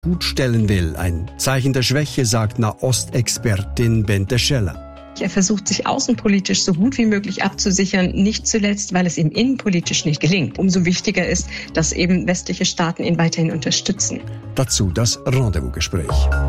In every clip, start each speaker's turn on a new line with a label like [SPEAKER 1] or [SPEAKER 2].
[SPEAKER 1] gut stellen will. Ein Zeichen der Schwäche, sagt Nahostexpertin Bente Scheller.
[SPEAKER 2] Er versucht, sich außenpolitisch so gut wie möglich abzusichern, nicht zuletzt, weil es ihm innenpolitisch nicht gelingt. Umso wichtiger ist, dass eben westliche Staaten ihn weiterhin unterstützen.
[SPEAKER 1] Dazu das Rendezvous-Gespräch.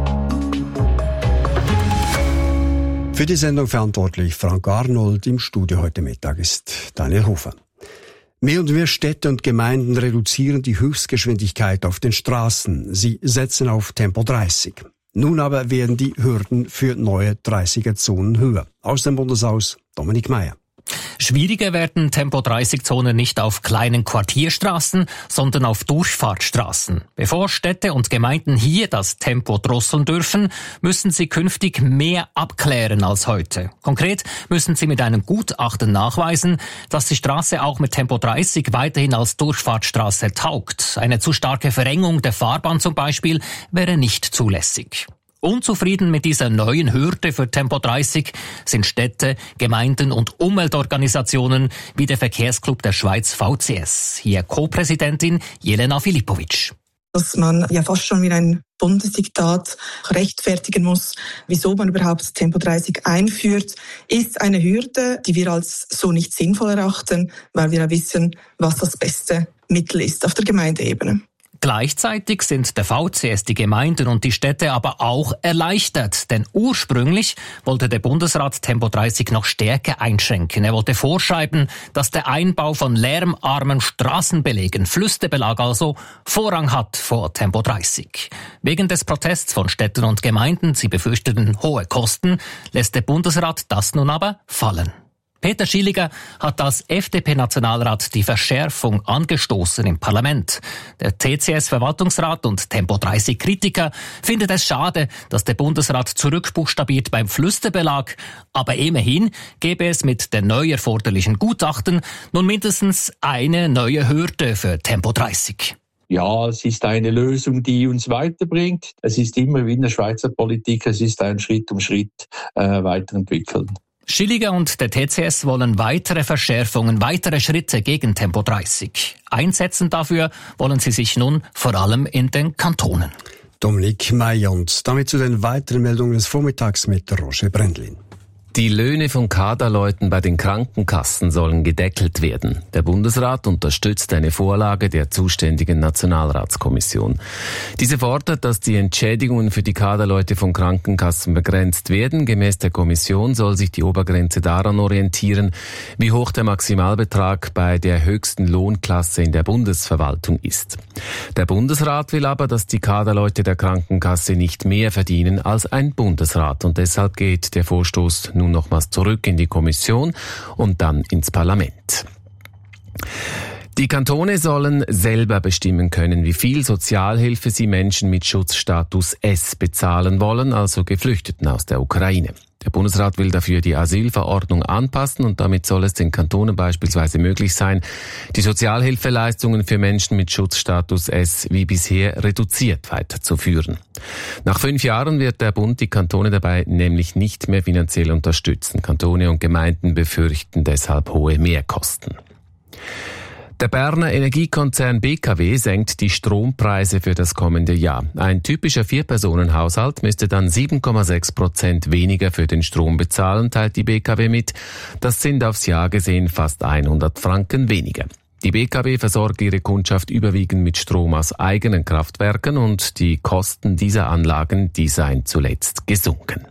[SPEAKER 1] Für die Sendung verantwortlich Frank Arnold. Im Studio heute Mittag ist Daniel Hofer. Mehr und mehr Städte und Gemeinden reduzieren die Höchstgeschwindigkeit auf den Straßen. Sie setzen auf Tempo 30. Nun aber werden die Hürden für neue 30er-Zonen höher. Aus dem Bundeshaus Dominik Meyer.
[SPEAKER 3] Schwieriger werden Tempo-30-Zonen nicht auf kleinen Quartierstraßen, sondern auf Durchfahrtsstraßen. Bevor Städte und Gemeinden hier das Tempo drosseln dürfen, müssen sie künftig mehr abklären als heute. Konkret müssen sie mit einem Gutachten nachweisen, dass die Straße auch mit Tempo 30 weiterhin als Durchfahrtsstraße taugt. Eine zu starke Verengung der Fahrbahn zum Beispiel wäre nicht zulässig. Unzufrieden mit dieser neuen Hürde für Tempo 30 sind Städte, Gemeinden und Umweltorganisationen wie der Verkehrsclub der Schweiz VCS. Hier Co-Präsidentin Jelena Filipovic.
[SPEAKER 4] Dass man ja fast schon wie ein Bundesdiktat rechtfertigen muss, wieso man überhaupt Tempo 30 einführt, ist eine Hürde, die wir als so nicht sinnvoll erachten, weil wir ja wissen, was das beste Mittel ist auf der Gemeindeebene.
[SPEAKER 3] Gleichzeitig sind der VCS, die Gemeinden und die Städte aber auch erleichtert. Denn ursprünglich wollte der Bundesrat Tempo 30 noch stärker einschränken. Er wollte vorschreiben, dass der Einbau von lärmarmen Straßenbelägen, Flüsterbelag also, Vorrang hat vor Tempo 30. Wegen des Protests von Städten und Gemeinden, sie befürchteten hohe Kosten, lässt der Bundesrat das nun aber fallen. Peter Schilliger hat als FDP-Nationalrat die Verschärfung angestoßen im Parlament. Der TCS-Verwaltungsrat und Tempo-30-Kritiker findet es schade, dass der Bundesrat zurückbuchstabiert beim Flüsterbelag. Aber immerhin gäbe es mit den neu erforderlichen Gutachten nun mindestens eine neue Hürde für Tempo 30.
[SPEAKER 5] Ja, es ist eine Lösung, die uns weiterbringt. Es ist immer wie in der Schweizer Politik, es ist ein Schritt um Schritt weiterentwickeln.
[SPEAKER 3] Schilliger und der TCS wollen weitere Verschärfungen, weitere Schritte gegen Tempo 30. Einsetzen dafür wollen sie sich nun vor allem in den Kantonen.
[SPEAKER 1] Dominik Meyer und damit zu den weiteren Meldungen des Vormittags mit Roger Brendlin.
[SPEAKER 6] Die Löhne von Kaderleuten bei den Krankenkassen sollen gedeckelt werden. Der Bundesrat unterstützt eine Vorlage der zuständigen Nationalratskommission. Diese fordert, dass die Entschädigungen für die Kaderleute von Krankenkassen begrenzt werden. Gemäß der Kommission soll sich die Obergrenze daran orientieren, wie hoch der Maximalbetrag bei der höchsten Lohnklasse in der Bundesverwaltung ist. Der Bundesrat will aber, dass die Kaderleute der Krankenkasse nicht mehr verdienen als ein Bundesrat. Und deshalb geht der Vorstoß nun nochmals zurück in die Kommission und dann ins Parlament. Die Kantone sollen selber bestimmen können, wie viel Sozialhilfe sie Menschen mit Schutzstatus S bezahlen wollen, also Geflüchteten aus der Ukraine. Der Bundesrat will dafür die Asylverordnung anpassen und damit soll es den Kantonen beispielsweise möglich sein, die Sozialhilfeleistungen für Menschen mit Schutzstatus S wie bisher reduziert weiterzuführen. Nach 5 Jahren wird der Bund die Kantone dabei nämlich nicht mehr finanziell unterstützen. Kantone und Gemeinden befürchten deshalb hohe Mehrkosten. Der Berner Energiekonzern BKW senkt die Strompreise für das kommende Jahr. Ein typischer 4-Personen-Haushalt müsste dann 7,6% weniger für den Strom bezahlen, teilt die BKW mit. Das sind aufs Jahr gesehen fast 100 Franken weniger. Die BKW versorgt ihre Kundschaft überwiegend mit Strom aus eigenen Kraftwerken und die Kosten dieser Anlagen, die seien zuletzt gesunken.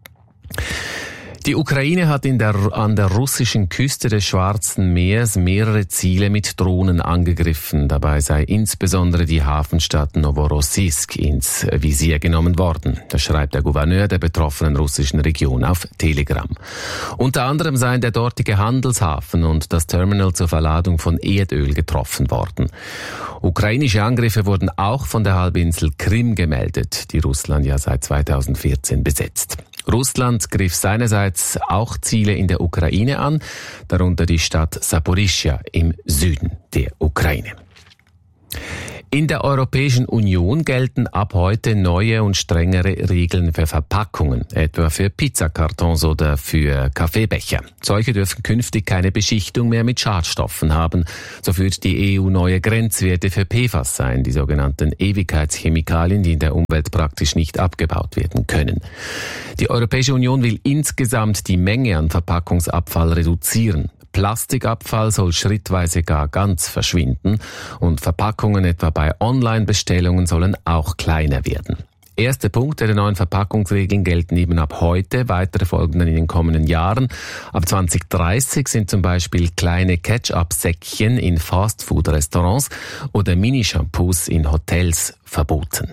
[SPEAKER 6] Die Ukraine hat an der russischen Küste des Schwarzen Meeres mehrere Ziele mit Drohnen angegriffen. Dabei sei insbesondere die Hafenstadt Novorossiysk ins Visier genommen worden. Das schreibt der Gouverneur der betroffenen russischen Region auf Telegram. Unter anderem seien der dortige Handelshafen und das Terminal zur Verladung von Erdöl getroffen worden. Ukrainische Angriffe wurden auch von der Halbinsel Krim gemeldet, die Russland ja seit 2014 besetzt. Russland griff seinerseits auch Ziele in der Ukraine an, darunter die Stadt Saporischschja im Süden der Ukraine. In der Europäischen Union gelten ab heute neue und strengere Regeln für Verpackungen, etwa für Pizzakartons oder für Kaffeebecher. Solche dürfen künftig keine Beschichtung mehr mit Schadstoffen haben. So führt die EU neue Grenzwerte für PFAS ein, die sogenannten Ewigkeitschemikalien, die in der Umwelt praktisch nicht abgebaut werden können. Die Europäische Union will insgesamt die Menge an Verpackungsabfall reduzieren. Plastikabfall soll schrittweise gar ganz verschwinden und Verpackungen etwa bei Online-Bestellungen sollen auch kleiner werden. Erste Punkte der neuen Verpackungsregeln gelten eben ab heute, weitere folgen dann in den kommenden Jahren. Ab 2030 sind zum Beispiel kleine Ketchup-Säckchen in Fastfood-Restaurants oder Mini-Shampoos in Hotels verboten.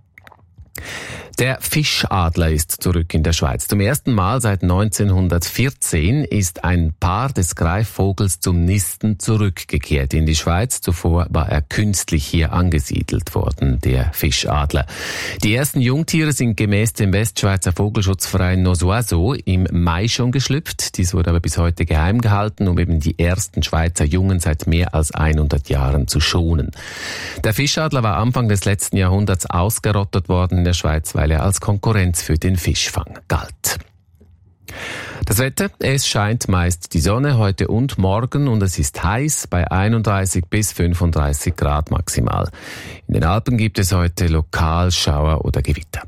[SPEAKER 6] Der Fischadler ist zurück in der Schweiz. Zum ersten Mal seit 1914 ist ein Paar des Greifvogels zum Nisten zurückgekehrt in die Schweiz. Zuvor war er künstlich hier angesiedelt worden, der Fischadler. Die ersten Jungtiere sind gemäß dem Westschweizer Vogelschutzverein Nos Oiseaux im Mai schon geschlüpft. Dies wurde aber bis heute geheim gehalten, um eben die ersten Schweizer Jungen seit mehr als 100 Jahren zu schonen. Der Fischadler war Anfang des letzten Jahrhunderts ausgerottet worden in der Schweiz, weil er als Konkurrenz für den Fischfang galt. Das Wetter, es scheint meist die Sonne heute und morgen und es ist heiß bei 31 bis 35 Grad maximal. In den Alpen gibt es heute lokal Schauer oder Gewitter.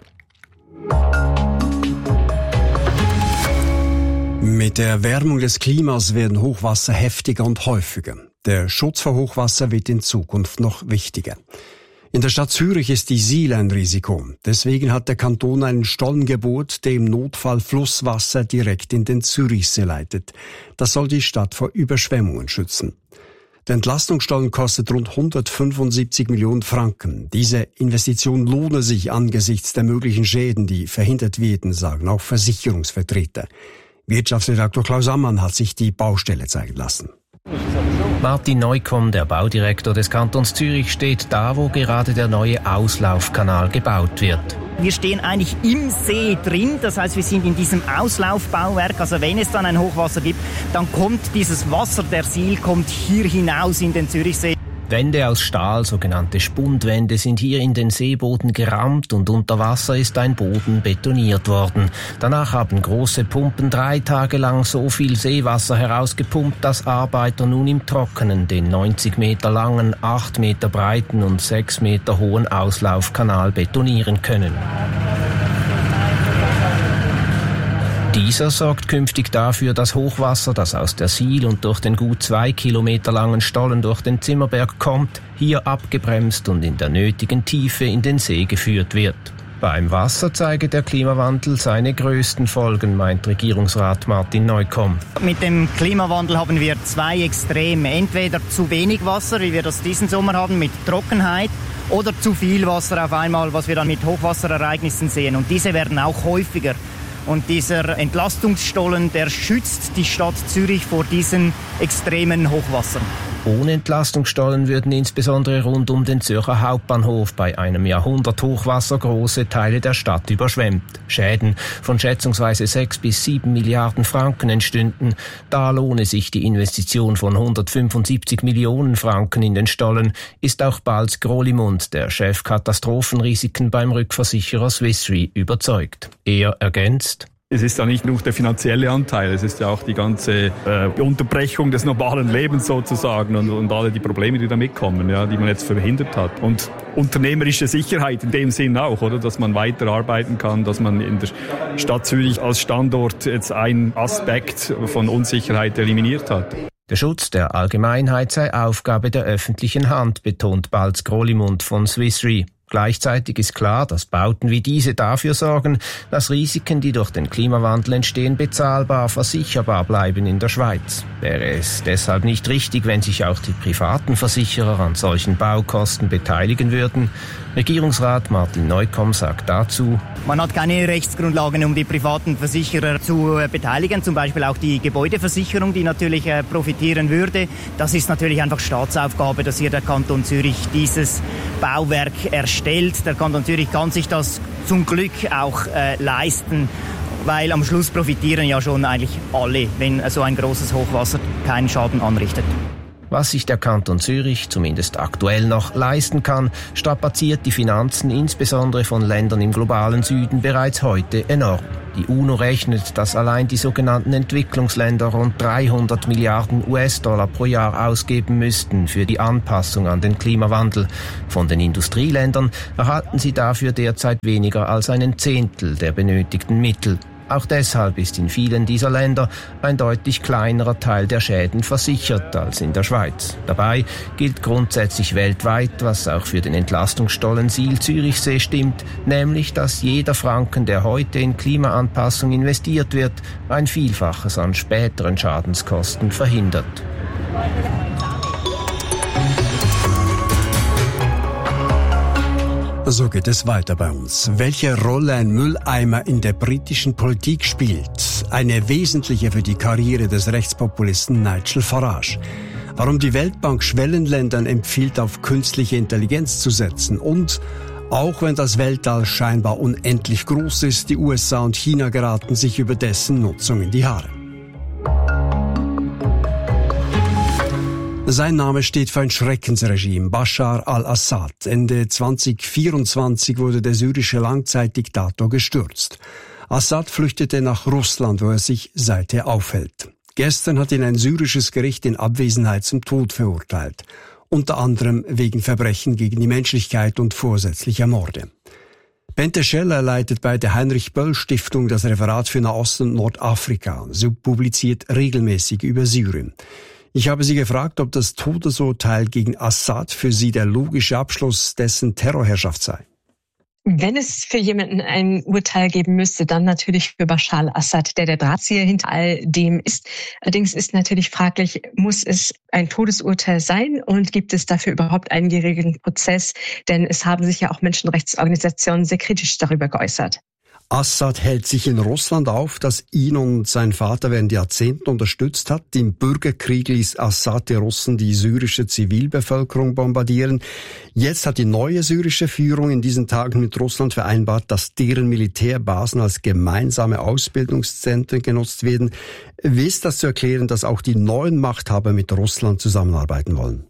[SPEAKER 1] Mit der Erwärmung des Klimas werden Hochwasser heftiger und häufiger. Der Schutz vor Hochwasser wird in Zukunft noch wichtiger. In der Stadt Zürich ist die Sihl ein Risiko. Deswegen hat der Kanton einen Stollen gebaut, der im Notfall Flusswasser direkt in den Zürichsee leitet. Das soll die Stadt vor Überschwemmungen schützen. Der Entlastungsstollen kostet rund 175 Millionen Franken. Diese Investition lohne sich angesichts der möglichen Schäden, die verhindert werden, sagen auch Versicherungsvertreter. Wirtschaftsredaktor Klaus Ammann hat sich die Baustelle zeigen lassen.
[SPEAKER 7] Martin Neukomm, der Baudirektor des Kantons Zürich, steht da, wo gerade der neue Auslaufkanal gebaut wird.
[SPEAKER 8] Wir stehen eigentlich im See drin, das heißt, wir sind in diesem Auslaufbauwerk. Also wenn es dann ein Hochwasser gibt, dann kommt dieses Wasser der Sihl kommt hier hinaus in den Zürichsee.
[SPEAKER 7] Wände aus Stahl, sogenannte Spundwände, sind hier in den Seeboden gerammt und unter Wasser ist ein Boden betoniert worden. Danach haben große Pumpen 3 Tage lang so viel Seewasser herausgepumpt, dass Arbeiter nun im Trockenen den 90 Meter langen, 8 Meter breiten und 6 Meter hohen Auslaufkanal betonieren können. Dieser sorgt künftig dafür, dass Hochwasser, das aus der Sihl und durch den gut 2 Kilometer langen Stollen durch den Zimmerberg kommt, hier abgebremst und in der nötigen Tiefe in den See geführt wird. Beim Wasser zeige der Klimawandel seine größten Folgen, meint Regierungsrat Martin Neukomm.
[SPEAKER 8] Mit dem Klimawandel haben wir 2 Extreme. Entweder zu wenig Wasser, wie wir das diesen Sommer haben, mit Trockenheit, oder zu viel Wasser auf einmal, was wir dann mit Hochwasserereignissen sehen. Und diese werden auch häufiger. Und dieser Entlastungsstollen, der schützt die Stadt Zürich vor diesen extremen Hochwassern.
[SPEAKER 7] Ohne Entlastungsstollen würden insbesondere rund um den Zürcher Hauptbahnhof bei einem Jahrhunderthochwasser große Teile der Stadt überschwemmt. Schäden von schätzungsweise 6 bis 7 Milliarden Franken entstünden. Da lohne sich die Investition von 175 Millionen Franken in den Stollen, ist auch Balz Grolimund, der Chef Katastrophenrisiken beim Rückversicherer Swiss Re, überzeugt. Er ergänzt:
[SPEAKER 9] Es ist ja nicht nur der finanzielle Anteil, es ist ja auch die ganze Unterbrechung des normalen Lebens sozusagen und alle die Probleme, die da mitkommen, ja, die man jetzt verhindert hat. Und unternehmerische Sicherheit in dem Sinn auch, oder, dass man weiterarbeiten kann, dass man in der Stadt Zürich als Standort jetzt einen Aspekt von Unsicherheit eliminiert hat.
[SPEAKER 7] Der Schutz der Allgemeinheit sei Aufgabe der öffentlichen Hand, betont Balz Grolimund von Swiss Re. Gleichzeitig ist klar, dass Bauten wie diese dafür sorgen, dass Risiken, die durch den Klimawandel entstehen, bezahlbar, versicherbar bleiben in der Schweiz. Wäre es deshalb nicht richtig, wenn sich auch die privaten Versicherer an solchen Baukosten beteiligen würden? Regierungsrat Martin Neukomm sagt dazu:
[SPEAKER 8] Man hat keine Rechtsgrundlagen, um die privaten Versicherer zu beteiligen, zum Beispiel auch die Gebäudeversicherung, die natürlich profitieren würde. Das ist natürlich einfach Staatsaufgabe, dass hier der Kanton Zürich dieses Bauwerk erstellt. Der Kanton Zürich kann sich das zum Glück auch leisten, weil am Schluss profitieren ja schon eigentlich alle, wenn so ein großes Hochwasser keinen Schaden anrichtet.
[SPEAKER 7] Was sich der Kanton Zürich zumindest aktuell noch leisten kann, strapaziert die Finanzen insbesondere von Ländern im globalen Süden bereits heute enorm. Die UNO rechnet, dass allein die sogenannten Entwicklungsländer rund 300 Milliarden US-Dollar pro Jahr ausgeben müssten für die Anpassung an den Klimawandel. Von den Industrieländern erhalten sie dafür derzeit weniger als einen Zehntel der benötigten Mittel. Auch deshalb ist in vielen dieser Länder ein deutlich kleinerer Teil der Schäden versichert als in der Schweiz. Dabei gilt grundsätzlich weltweit, was auch für den Entlastungsstollen Siel-Zürichsee stimmt, nämlich, dass jeder Franken, der heute in Klimaanpassung investiert wird, ein Vielfaches an späteren Schadenskosten verhindert.
[SPEAKER 1] So geht es weiter bei uns. Welche Rolle ein Mülleimer in der britischen Politik spielt? Eine wesentliche für die Karriere des Rechtspopulisten Nigel Farage. Warum die Weltbank Schwellenländern empfiehlt, auf künstliche Intelligenz zu setzen. Und auch wenn das Weltall scheinbar unendlich groß ist, die USA und China geraten sich über dessen Nutzung in die Haare. Sein Name steht für ein Schreckensregime, Bashar al-Assad. Ende 2024 wurde der syrische Langzeitdiktator gestürzt. Assad flüchtete nach Russland, wo er sich seither aufhält. Gestern hat ihn ein syrisches Gericht in Abwesenheit zum Tod verurteilt. Unter anderem wegen Verbrechen gegen die Menschlichkeit und vorsätzlicher Morde. Bente Scheller leitet bei der Heinrich-Böll-Stiftung das Referat für Nahost und Nordafrika. Sie publiziert regelmäßig über Syrien. Ich habe sie gefragt, ob das Todesurteil gegen Assad für sie der logische Abschluss dessen Terrorherrschaft sei.
[SPEAKER 2] Wenn es für jemanden ein Urteil geben müsste, dann natürlich für Bashar al-Assad, der Drahtzieher hinter all dem ist. Allerdings ist natürlich fraglich, muss es ein Todesurteil sein und gibt es dafür überhaupt einen geregelten Prozess? Denn es haben sich ja auch Menschenrechtsorganisationen sehr kritisch darüber geäußert.
[SPEAKER 1] Assad hält sich in Russland auf, das ihn und sein Vater während Jahrzehnten unterstützt hat. Im Bürgerkrieg ließ Assad die Russen die syrische Zivilbevölkerung bombardieren. Jetzt hat die neue syrische Führung in diesen Tagen mit Russland vereinbart, dass deren Militärbasen als gemeinsame Ausbildungszentren genutzt werden. Wie ist das zu erklären, dass auch die neuen Machthaber mit Russland zusammenarbeiten wollen?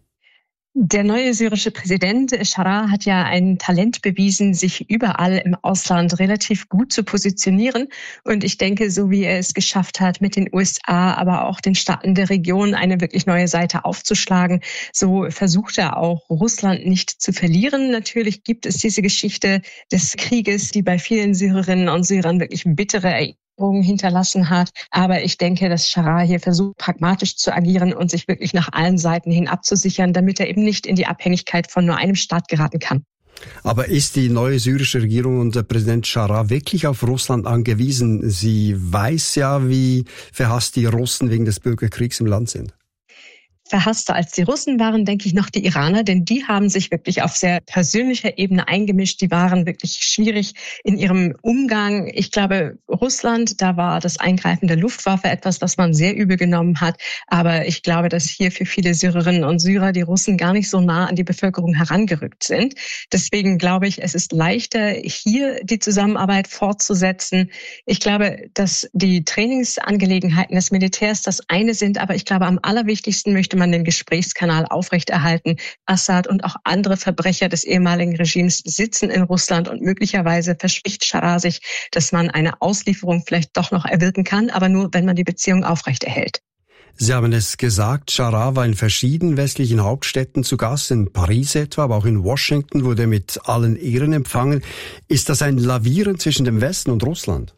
[SPEAKER 2] Der neue syrische Präsident Sharaa hat ja ein Talent bewiesen, sich überall im Ausland relativ gut zu positionieren. Und ich denke, so wie er es geschafft hat, mit den USA, aber auch den Staaten der Region eine wirklich neue Seite aufzuschlagen, so versucht er auch, Russland nicht zu verlieren. Natürlich gibt es diese Geschichte des Krieges, die bei vielen Syrerinnen und Syrern wirklich bittere Erinnerungen hinterlassen hat. Aber ich denke, dass Sharaa hier versucht, pragmatisch zu agieren und sich wirklich nach allen Seiten hin abzusichern, damit er eben nicht in die Abhängigkeit von nur einem Staat geraten kann.
[SPEAKER 1] Aber ist die neue syrische Regierung und der Präsident Sharaa wirklich auf Russland angewiesen? Sie weiß ja, wie verhasst die Russen wegen des Bürgerkriegs im Land sind.
[SPEAKER 2] Verhasster als die Russen waren, denke ich, noch die Iraner, denn die haben sich wirklich auf sehr persönlicher Ebene eingemischt. Die waren wirklich schwierig in ihrem Umgang. Ich glaube, Russland, da war das Eingreifen der Luftwaffe etwas, was man sehr übel genommen hat. Aber ich glaube, dass hier für viele Syrerinnen und Syrer die Russen gar nicht so nah an die Bevölkerung herangerückt sind. Deswegen glaube ich, es ist leichter, hier die Zusammenarbeit fortzusetzen. Ich glaube, dass die Trainingsangelegenheiten des Militärs das eine sind, aber ich glaube, am allerwichtigsten möchte man den Gesprächskanal aufrechterhalten. Assad und auch andere Verbrecher des ehemaligen Regimes sitzen in Russland und möglicherweise verspricht Sharaa sich, dass man eine Auslieferung vielleicht doch noch erwirken kann, aber nur, wenn man die Beziehung aufrechterhält.
[SPEAKER 1] Sie haben es gesagt, Sharaa war in verschiedenen westlichen Hauptstädten zu Gast, in Paris etwa, aber auch in Washington wurde er mit allen Ehren empfangen. Ist das ein Lavieren zwischen dem Westen und Russland?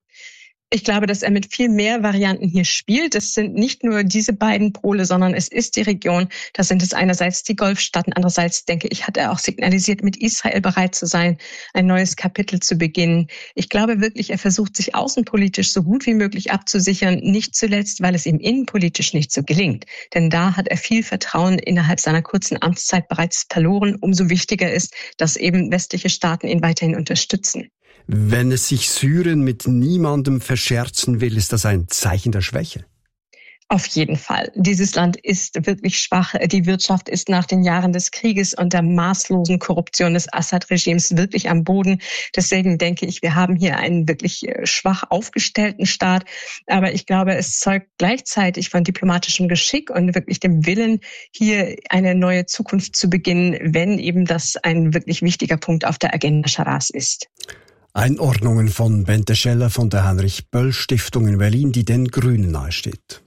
[SPEAKER 2] Ich glaube, dass er mit viel mehr Varianten hier spielt. Es sind nicht nur diese beiden Pole, sondern es ist die Region. Da sind es einerseits die Golfstaaten, andererseits, denke ich, hat er auch signalisiert, mit Israel bereit zu sein, ein neues Kapitel zu beginnen. Ich glaube wirklich, er versucht, sich außenpolitisch so gut wie möglich abzusichern, nicht zuletzt, weil es ihm innenpolitisch nicht so gelingt. Denn da hat er viel Vertrauen innerhalb seiner kurzen Amtszeit bereits verloren. Umso wichtiger ist, dass eben westliche Staaten ihn weiterhin unterstützen.
[SPEAKER 1] Wenn es sich Syrien mit niemandem verscherzen will, ist das ein Zeichen der Schwäche?
[SPEAKER 2] Auf jeden Fall. Dieses Land ist wirklich schwach. Die Wirtschaft ist nach den Jahren des Krieges und der maßlosen Korruption des Assad-Regimes wirklich am Boden. Deswegen denke ich, wir haben hier einen wirklich schwach aufgestellten Staat. Aber ich glaube, es zeugt gleichzeitig von diplomatischem Geschick und wirklich dem Willen, hier eine neue Zukunft zu beginnen, wenn eben das ein wirklich wichtiger Punkt auf der Agenda Scharas ist.
[SPEAKER 1] Einordnungen von Bente Scheller von der Heinrich-Böll-Stiftung in Berlin, die den Grünen nahesteht.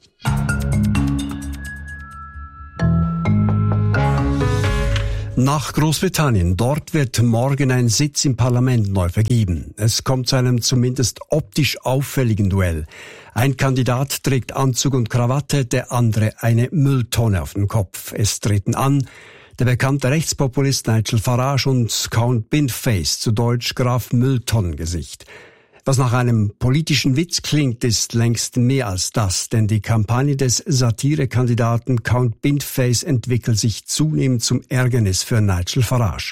[SPEAKER 1] Nach Großbritannien. Dort wird morgen ein Sitz im Parlament neu vergeben. Es kommt zu einem zumindest optisch auffälligen Duell. Ein Kandidat trägt Anzug und Krawatte, der andere eine Mülltonne auf dem Kopf. Es treten an der bekannte Rechtspopulist Nigel Farage und Count Bindface, zu Deutsch Graf Mülltonnengesicht. Was nach einem politischen Witz klingt, ist längst mehr als das, denn die Kampagne des Satirekandidaten Count Bindface entwickelt sich zunehmend zum Ärgernis für Nigel Farage.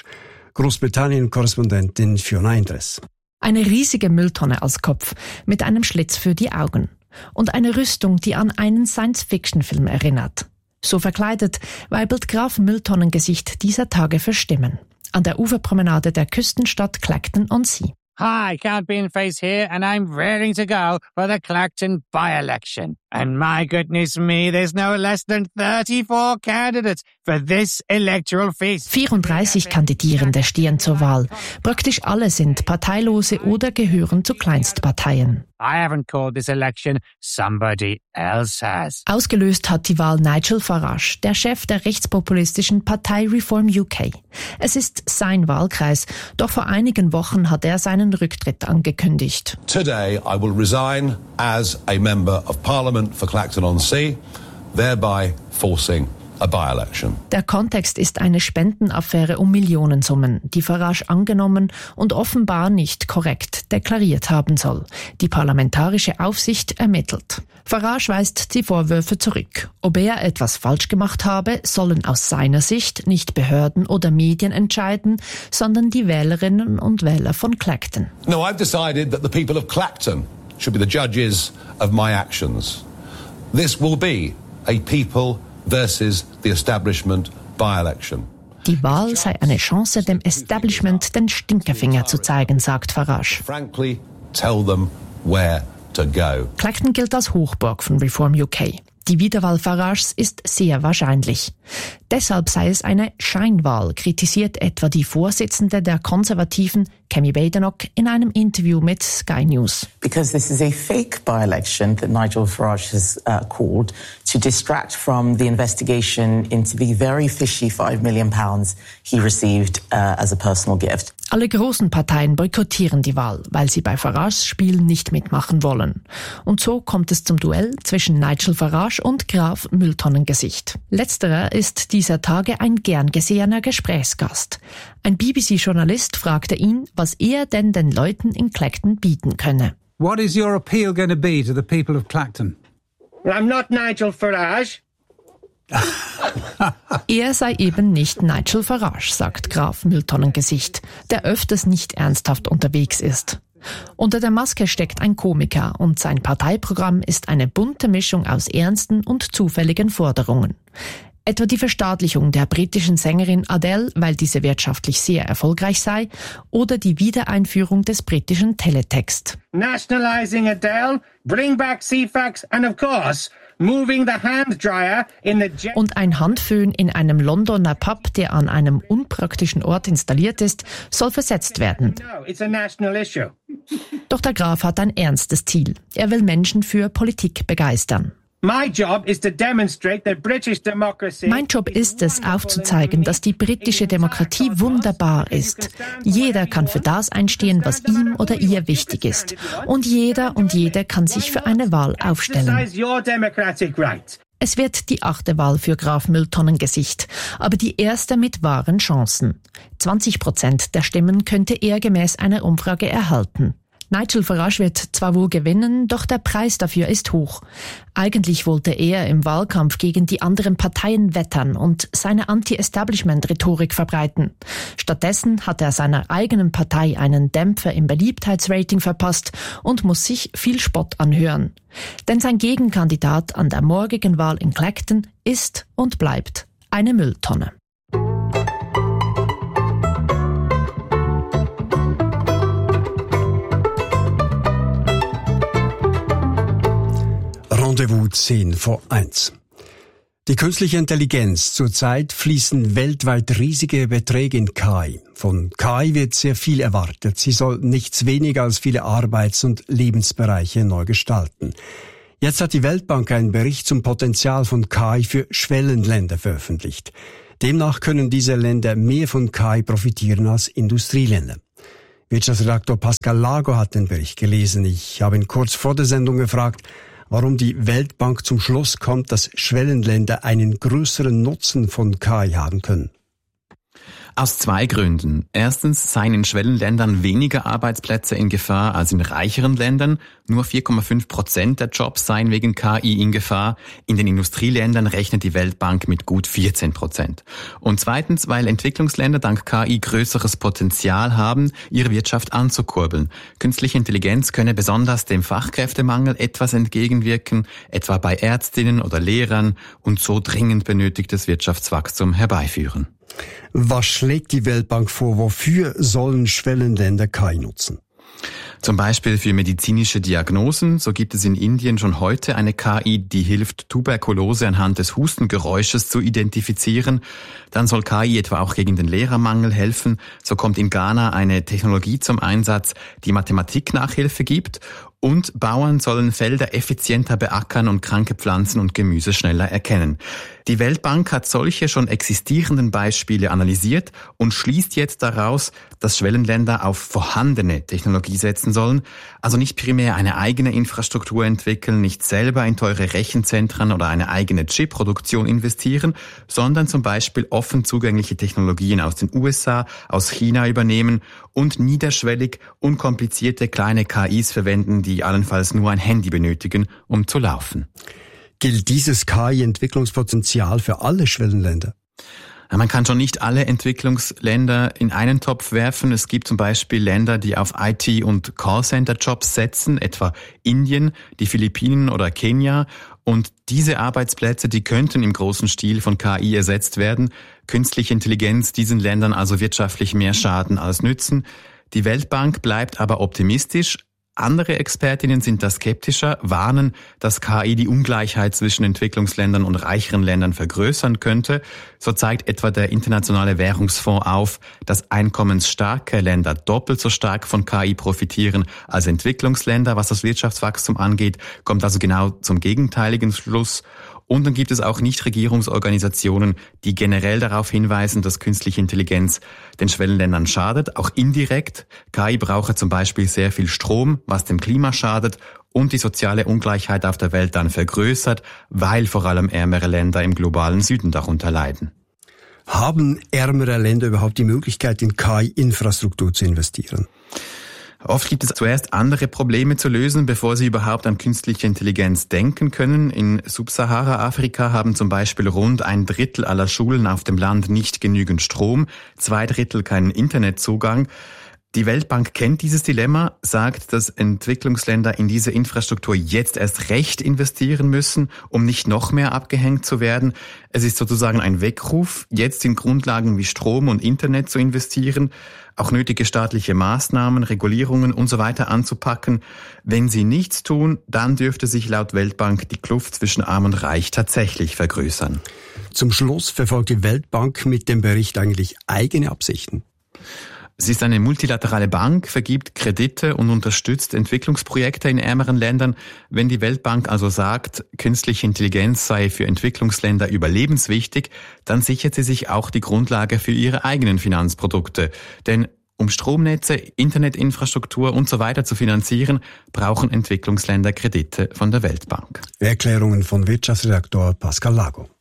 [SPEAKER 1] Großbritannien-Korrespondentin Fiona Endres.
[SPEAKER 10] Eine riesige Mülltonne als Kopf mit einem Schlitz für die Augen und eine Rüstung, die an einen Science-Fiction-Film erinnert. So verkleidet weibelt Graf Mülltonnengesicht dieser Tage für Stimmen. An der Uferpromenade der Küstenstadt Clacton-on-Sea.
[SPEAKER 11] Hi, Count Bindface here, and I'm raring to go for the Clacton by-election. And my goodness me, there's no less than 34 candidates for this electoral feast.
[SPEAKER 10] 34 Kandidierende stehen zur Wahl. Praktisch alle sind Parteilose oder gehören zu Kleinstparteien.
[SPEAKER 11] I haven't called this election, somebody else has.
[SPEAKER 10] Ausgelöst hat die Wahl Nigel Farage, der Chef der rechtspopulistischen Partei Reform UK. Es ist sein Wahlkreis, doch vor einigen Wochen hat er seinen Rücktritt angekündigt.
[SPEAKER 12] Today I will resign as a member of Parliament for Clacton-on-Sea, thereby forcing a by-election.
[SPEAKER 10] Der Kontext ist eine Spendenaffäre um Millionensummen, die Farage angenommen und offenbar nicht korrekt deklariert haben soll. Die parlamentarische Aufsicht ermittelt. Farage weist die Vorwürfe zurück. Ob er etwas falsch gemacht habe, sollen aus seiner Sicht nicht Behörden oder Medien entscheiden, sondern die Wählerinnen und Wähler von Clacton.
[SPEAKER 12] No, I've decided that the people of Clacton should be the judges of my actions. This will be a people versus the establishment by-election.
[SPEAKER 10] Die Wahl sei eine Chance, dem Establishment den Stinkefinger zu zeigen, sagt Farage.
[SPEAKER 12] Frankly, tell them where to go.
[SPEAKER 10] Clacton gilt als Hochburg von Reform UK. Die Wiederwahl Farages ist sehr wahrscheinlich. Deshalb sei es eine Scheinwahl, kritisiert etwa die Vorsitzende der Konservativen, Kemi Badenoch, in einem Interview mit Sky News.
[SPEAKER 13] Because this is a fake by-election that Nigel Farage has called to distract from the investigation into the very fishy £5 million he received as a personal gift.
[SPEAKER 10] Alle großen Parteien boykottieren die Wahl, weil sie bei Farages Spiel nicht mitmachen wollen. Und so kommt es zum Duell zwischen Nigel Farage und Graf Mülltonnengesicht. Letzterer ist dieser Tage ein gern gesehener Gesprächsgast. Ein BBC-Journalist fragte ihn, was er denn den Leuten in Clacton bieten könne.
[SPEAKER 14] What is your appeal going to be to the people of Clacton?
[SPEAKER 11] I'm not Nigel Farage.
[SPEAKER 10] Er sei eben nicht Nigel Farage, sagt Graf Mülltonnengesicht, der öfters nicht ernsthaft unterwegs ist. Unter der Maske steckt ein Komiker und sein Parteiprogramm ist eine bunte Mischung aus ernsten und zufälligen Forderungen. Etwa die Verstaatlichung der britischen Sängerin Adele, weil diese wirtschaftlich sehr erfolgreich sei, oder die Wiedereinführung des britischen Teletext.
[SPEAKER 11] Nationalizing Adele, bring back Ceefax and of course moving the hand dryer in the
[SPEAKER 10] und ein Handföhn in einem Londoner Pub, der an einem unpraktischen Ort installiert ist, soll versetzt werden.
[SPEAKER 11] No, it's a national issue.
[SPEAKER 10] Doch der Graf hat ein ernstes Ziel. Er will Menschen für Politik begeistern.
[SPEAKER 11] Mein Job ist
[SPEAKER 10] es, aufzuzeigen, dass die britische Demokratie wunderbar ist. Jeder kann für das einstehen, was ihm oder ihr wichtig ist. Und jeder und jede kann sich für eine Wahl aufstellen. Es wird die 8. Wahl für Graf Mülltonnengesicht, aber die erste mit wahren Chancen. 20% der Stimmen könnte er gemäß einer Umfrage erhalten. Nigel Farage wird zwar wohl gewinnen, doch der Preis dafür ist hoch. Eigentlich wollte er im Wahlkampf gegen die anderen Parteien wettern und seine Anti-Establishment-Rhetorik verbreiten. Stattdessen hat er seiner eigenen Partei einen Dämpfer im Beliebtheitsrating verpasst und muss sich viel Spott anhören. Denn sein Gegenkandidat an der morgigen Wahl in Clacton ist und bleibt eine Mülltonne.
[SPEAKER 1] Rendezvous 10:01. Die künstliche Intelligenz. Zurzeit fließen weltweit riesige Beträge in KI. Von KI wird sehr viel erwartet. Sie soll nichts weniger als viele Arbeits- und Lebensbereiche neu gestalten. Jetzt hat die Weltbank einen Bericht zum Potenzial von KI für Schwellenländer veröffentlicht. Demnach können diese Länder mehr von KI profitieren als Industrieländer. Wirtschaftsredaktor Pascal Lago hat den Bericht gelesen. Ich habe ihn kurz vor der Sendung gefragt, warum die Weltbank zum Schluss kommt, dass Schwellenländer einen größeren Nutzen von KI haben können.
[SPEAKER 15] Aus 2 Gründen. Erstens seien in Schwellenländern weniger Arbeitsplätze in Gefahr als in reicheren Ländern. Nur 4,5% der Jobs seien wegen KI in Gefahr. In den Industrieländern rechnet die Weltbank mit gut 14%. Und zweitens, weil Entwicklungsländer dank KI größeres Potenzial haben, ihre Wirtschaft anzukurbeln. Künstliche Intelligenz könne besonders dem Fachkräftemangel etwas entgegenwirken, etwa bei Ärztinnen oder Lehrern, und so dringend benötigtes Wirtschaftswachstum herbeiführen.
[SPEAKER 1] Was schlägt die Weltbank vor? Wofür sollen Schwellenländer KI nutzen?
[SPEAKER 15] Zum Beispiel für medizinische Diagnosen. So gibt es in Indien schon heute eine KI, die hilft, Tuberkulose anhand des Hustengeräusches zu identifizieren. Dann soll KI etwa auch gegen den Lehrermangel helfen. So kommt in Ghana eine Technologie zum Einsatz, die Mathematiknachhilfe gibt. Und Bauern sollen Felder effizienter beackern und kranke Pflanzen und Gemüse schneller erkennen. Die Weltbank hat solche schon existierenden Beispiele analysiert und schließt jetzt daraus, dass Schwellenländer auf vorhandene Technologie setzen sollen, also nicht primär eine eigene Infrastruktur entwickeln, nicht selber in teure Rechenzentren oder eine eigene Chip-Produktion investieren, sondern zum Beispiel offen zugängliche Technologien aus den USA, aus China übernehmen und niederschwellig unkomplizierte kleine KIs verwenden, die allenfalls nur ein Handy benötigen, um zu laufen.
[SPEAKER 1] Gilt dieses KI-Entwicklungspotenzial für alle Schwellenländer?
[SPEAKER 15] Man kann schon nicht alle Entwicklungsländer in einen Topf werfen. Es gibt zum Beispiel Länder, die auf IT- und Callcenter-Jobs setzen, etwa Indien, die Philippinen oder Kenia. Und diese Arbeitsplätze, die könnten im großen Stil von KI ersetzt werden. Künstliche Intelligenz diesen Ländern also wirtschaftlich mehr schaden als nützen. Die Weltbank bleibt aber optimistisch. Andere Expertinnen sind da skeptischer, warnen, dass KI die Ungleichheit zwischen Entwicklungsländern und reicheren Ländern vergrößern könnte. So zeigt etwa der Internationale Währungsfonds auf, dass einkommensstarke Länder doppelt so stark von KI profitieren als Entwicklungsländer, was das Wirtschaftswachstum angeht, kommt also genau zum gegenteiligen Schluss. Und dann gibt es auch Nichtregierungsorganisationen, die generell darauf hinweisen, dass künstliche Intelligenz den Schwellenländern schadet, auch indirekt. KI brauche zum Beispiel sehr viel Strom, was dem Klima schadet und die soziale Ungleichheit auf der Welt dann vergrößert, weil vor allem ärmere Länder im globalen Süden darunter leiden.
[SPEAKER 1] Haben ärmere Länder überhaupt die Möglichkeit, in KI-Infrastruktur zu investieren?
[SPEAKER 15] Oft gibt es zuerst andere Probleme zu lösen, bevor sie überhaupt an künstliche Intelligenz denken können. In Subsahara-Afrika haben zum Beispiel rund 1/3 aller Schulen auf dem Land nicht genügend Strom, 2/3 keinen Internetzugang. Die Weltbank kennt dieses Dilemma, sagt, dass Entwicklungsländer in diese Infrastruktur jetzt erst recht investieren müssen, um nicht noch mehr abgehängt zu werden. Es ist sozusagen ein Weckruf, jetzt in Grundlagen wie Strom und Internet zu investieren, auch nötige staatliche Maßnahmen, Regulierungen und so weiter anzupacken. Wenn sie nichts tun, dann dürfte sich laut Weltbank die Kluft zwischen Arm und Reich tatsächlich vergrößern.
[SPEAKER 1] Zum Schluss verfolgt die Weltbank mit dem Bericht eigentlich eigene Absichten.
[SPEAKER 15] Sie ist eine multilaterale Bank, vergibt Kredite und unterstützt Entwicklungsprojekte in ärmeren Ländern. Wenn die Weltbank also sagt, künstliche Intelligenz sei für Entwicklungsländer überlebenswichtig, dann sichert sie sich auch die Grundlage für ihre eigenen Finanzprodukte. Denn um Stromnetze, Internetinfrastruktur und so weiter zu finanzieren, brauchen Entwicklungsländer Kredite von der Weltbank.
[SPEAKER 1] Erklärungen von Wirtschaftsredaktor Pascal Lago.